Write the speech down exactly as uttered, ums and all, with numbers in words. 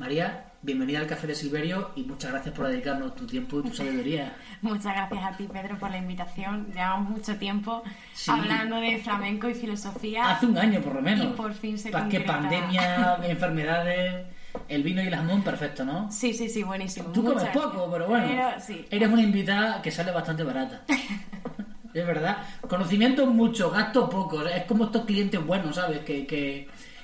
María, bienvenida al Café de Silverio y muchas gracias por dedicarnos tu tiempo y tu sabiduría. Muchas gracias a ti, Pedro, por la invitación. Llevamos mucho tiempo Sí. hablando de flamenco y filosofía. Hace un año por lo menos. Y por fin se Pa- que concreta. pandemia, enfermedades, el vino y el jamón, perfecto, ¿no? Sí, sí, sí, buenísimo. Tú comes Muchas poco, gracias. pero bueno, Pero, sí. eres una invitada que sale bastante barata. Es verdad. Conocimiento mucho, gasto poco. Es como estos clientes buenos, ¿sabes? Que, que,